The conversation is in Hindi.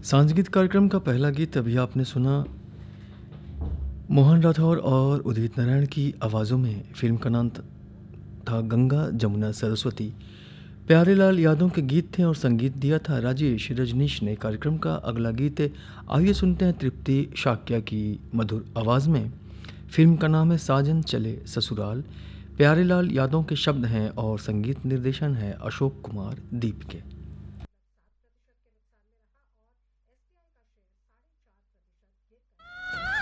सांगीत कार्यक्रम का पहला गीत अभी आपने सुना मोहन राठौर और उदित नारायण की आवाज़ों में। फिल्म का नाम था गंगा जमुना सरस्वती। प्यारेलाल यादव के गीत थे और संगीत दिया था राजेश रजनीश ने। कार्यक्रम का अगला गीत आइए सुनते हैं तृप्ति शाक्या की मधुर आवाज़ में। फिल्म का नाम है साजन चले ससुराल। प्यारेलाल यादव के शब्द हैं और संगीत निर्देशन है अशोक कुमार दीप के।